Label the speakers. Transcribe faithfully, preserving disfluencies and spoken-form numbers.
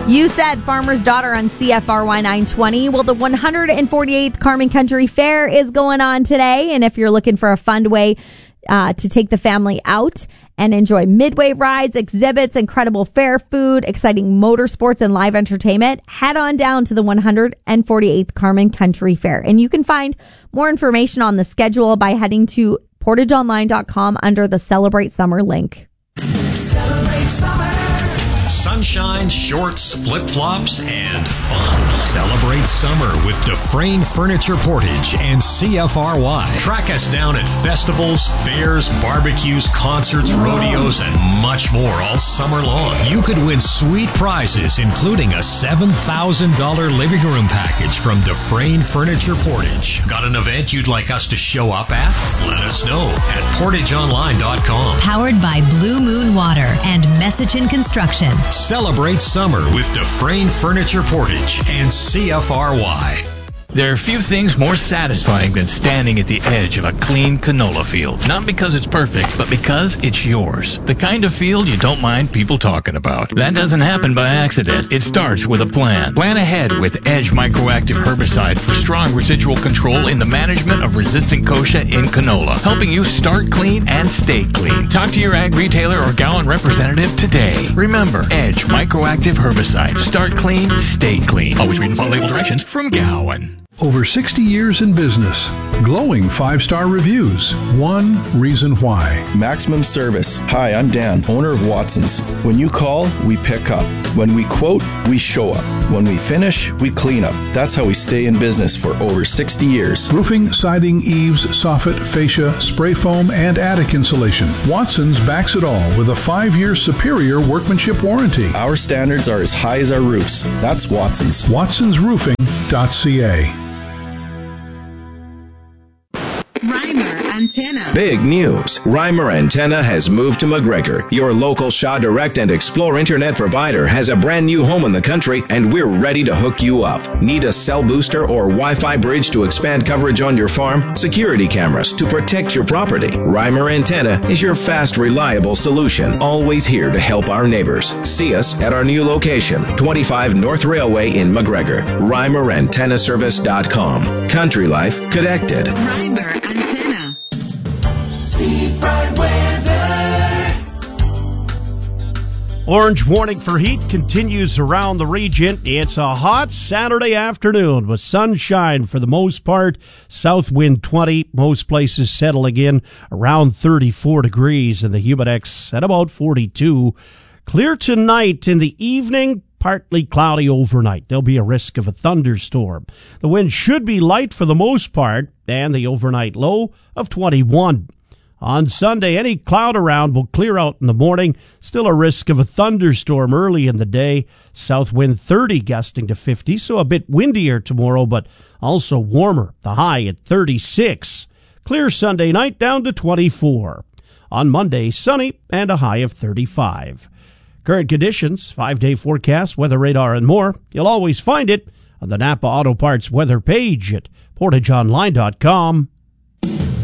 Speaker 1: You said Farmer's Daughter on C F R Y nine twenty. Well, the one hundred forty-eighth Carmen Country Fair is going on today, and if you're looking for a fun way uh, to take the family out and enjoy midway rides, exhibits, incredible fair food, exciting motorsports, and live entertainment, head on down to the one hundred forty-eighth Carmen Country Fair. And you can find more information on the schedule by heading to portage online dot com under the Celebrate Summer link.
Speaker 2: Celebrate summer. Sunshine, shorts, flip-flops, and fun. Celebrate summer with Dufresne Furniture Portage and C F R Y. Track us down at festivals, fairs, barbecues, concerts, rodeos, and much more all summer long. You could win sweet prizes, including a seven thousand dollars living room package from Dufresne Furniture Portage. Got an event you'd like us to show up at? Let us know at portage online dot com.
Speaker 3: Powered by Blue Moon Water and Messichin Construction.
Speaker 2: Celebrate summer with Dufresne Furniture Portage and C F R Y.
Speaker 4: There are few things more satisfying than standing at the edge of a clean canola field. Not because it's perfect, but because it's yours. The kind of field you don't mind people talking about. That doesn't happen by accident. It starts with a plan. Plan ahead with Edge Microactive Herbicide for strong residual control in the management of resistant kochia in canola, helping you start clean and stay clean. Talk to your ag retailer or Gowan representative today. Remember, Edge Microactive Herbicide. Start clean, stay clean. Always read and follow label directions from Gowan.
Speaker 5: Over sixty years in business, glowing five-star reviews. One reason why.
Speaker 6: Maximum service. Hi, I'm Dan, owner of Watson's. When you call, we pick up. When we quote, we show up. When we finish, we clean up. That's how we stay in business for over sixty years.
Speaker 5: Roofing, siding, eaves, soffit, fascia, spray foam, and attic insulation. Watson's backs it all with a five-year superior workmanship warranty.
Speaker 6: Our standards are as high as our roofs. That's Watson's.
Speaker 5: watsons roofing dot c a.
Speaker 7: Reimer Antenna.
Speaker 8: Big news. Reimer Antenna has moved to McGregor. Your local Shaw Direct and Explore internet provider has a brand new home in the country, and we're ready to hook you up. Need a cell booster or Wi-Fi bridge to expand coverage on your farm? Security cameras to protect your property? Reimer Antenna is your fast, reliable solution. Always here to help our neighbors. See us at our new location, twenty-five North Railway in McGregor. Reimer Antenna Service dot com. Country Life Connected.
Speaker 7: Reimer Antenna.
Speaker 2: See bright weather.
Speaker 9: Orange warning for heat continues around the region. It's a hot Saturday afternoon with sunshine for the most part. South wind twenty. Most places settling in around thirty-four degrees, and the humidex at about forty-two. Clear tonight. In the evening, partly cloudy overnight. There'll be a risk of a thunderstorm. The wind should be light for the most part, and the overnight low of twenty-one. On Sunday, any cloud around will clear out in the morning. Still a risk of a thunderstorm early in the day. South wind thirty, gusting to fifty, so a bit windier tomorrow, but also warmer. The high at thirty-six. Clear Sunday night down to twenty-four. On Monday, sunny and a high of thirty-five. Current conditions, five-day forecast, weather radar, and more. You'll always find it on the Napa Auto Parts weather page at portage online dot com.